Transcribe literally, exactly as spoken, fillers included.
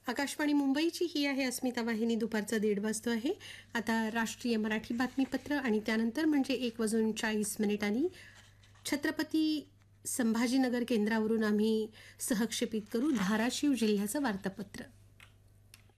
आकाशवाणी मुंबईची ही आहे अस्मिता वाहिनी. दुपारचा दीड वाजतो आहे. आता राष्ट्रीय मराठी बातमीपत्र आणि त्यानंतर म्हणजे एक वाजून चाळीस मिनिटांनी छत्रपती संभाजीनगर केंद्रावरून आम्ही सहक्षेपित करू धाराशिव जिल्ह्याचं वार्तापत्र.